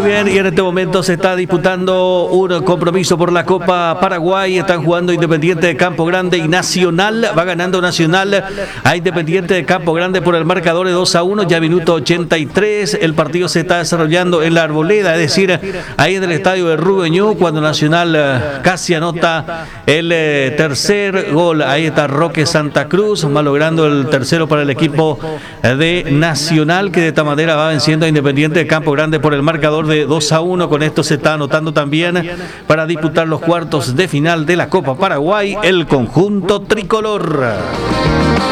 bien, y en este momento se está disputando un compromiso por la Copa Paraguay. Están jugando Independiente de Campo Grande y Nacional. Va ganando Nacional a Independiente de Campo Grande por el marcador de 2-1, ya minuto 83. El partido se está desarrollando en la Arboleda, es decir, ahí en el estadio de Rubeñú, cuando Nacional casi anota el tercer gol. Ahí está Roque Santa Cruz, malogrando el tercero para el equipo de Nacional, que de esta manera va venciendo a Independiente de Campo Grande por el marcador de 2-1. Con esto se está anotando también para disputar los cuartos de final de la Copa Paraguay el conjunto tricolor.